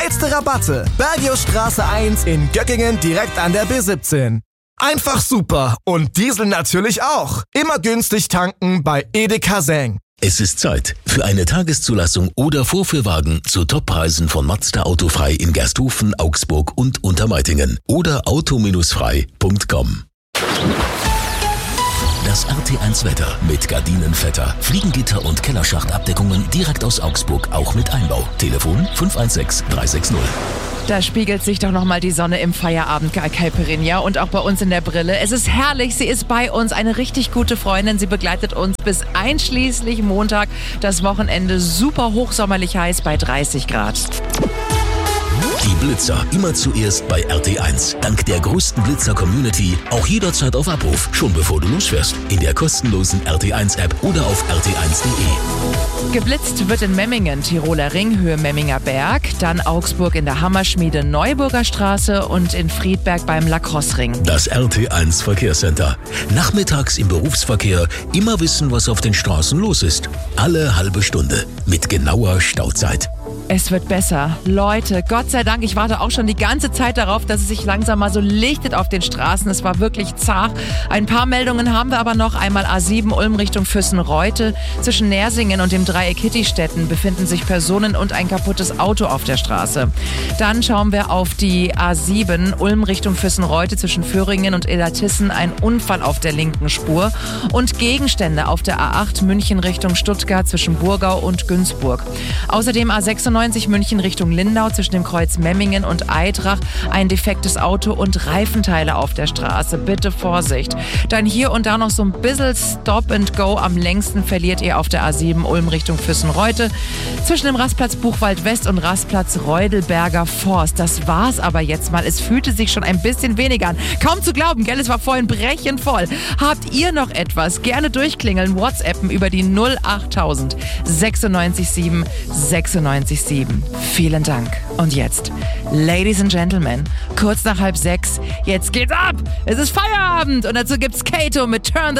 Geilste Rabatte. Bergiusstraße 1 in Göckingen direkt an der B17. Einfach super. Und Diesel natürlich auch. Immer günstig tanken bei Edeka Seng. Es ist Zeit für eine Tageszulassung oder Vorführwagen zu Toppreisen von Mazda Autofrei in Gersthofen, Augsburg und Untermeitingen oder auto-frei.com. Das RT1 Wetter mit Gardinenvetter, Fliegengitter und Kellerschachtabdeckungen direkt aus Augsburg, auch mit Einbau. Telefon 516 360. Da spiegelt sich doch nochmal die Sonne im Feierabend, Caipirinha, und auch bei uns in der Brille. Es ist herrlich, sie ist bei uns, eine richtig gute Freundin. Sie begleitet uns bis einschließlich Montag. Das Wochenende super hochsommerlich heiß bei 30 Grad. Die Blitzer immer zuerst bei RT1. Dank der größten Blitzer-Community auch jederzeit auf Abruf, schon bevor du losfährst. In der kostenlosen RT1-App oder auf rt1.de. Geblitzt wird in Memmingen, Tiroler Ring, Höhe Memminger Berg, dann Augsburg in der Hammerschmiede Neuburger Straße und in Friedberg beim Lacrosse-Ring. Das RT1 Verkehrscenter. Nachmittags im Berufsverkehr immer wissen, was auf den Straßen los ist. Alle halbe Stunde mit genauer Stauzeit. Es wird besser. Leute, Gott sei Dank, ich warte auch schon die ganze Zeit darauf, dass es sich langsam mal so lichtet auf den Straßen. Es war wirklich zart. Ein paar Meldungen haben wir aber noch. Einmal A7 Ulm Richtung Füssen-Reute. Zwischen Nersingen und dem Dreieck Hittistetten befinden sich Personen und ein kaputtes Auto auf der Straße. Dann schauen wir auf die A7 Ulm Richtung Füssen-Reute zwischen Föhringen und Illertissen. Ein Unfall auf der linken Spur. Und Gegenstände auf der A8 München Richtung Stuttgart zwischen Burgau und Günzburg. Außerdem A96 München Richtung Lindau zwischen dem Kreuz Memmingen und Eitrach. Ein defektes Auto und Reifenteile auf der Straße. Bitte Vorsicht. Dann hier und da noch so ein bisschen Stop and Go. Am längsten verliert ihr auf der A7 Ulm Richtung Füssen-Reute. Zwischen dem Rastplatz Buchwald West und Rastplatz Reudelberger Forst. Das war's aber jetzt mal. Es fühlte sich schon ein bisschen weniger an. Kaum zu glauben, gell? Es war vorhin brechend voll. Habt ihr noch etwas? Gerne durchklingeln, WhatsAppen über die 08000 967 967. Vielen Dank. Und jetzt, Ladies and Gentlemen, kurz nach 5:30, jetzt geht's ab. Es ist Feierabend und dazu gibt's Kato mit Turn the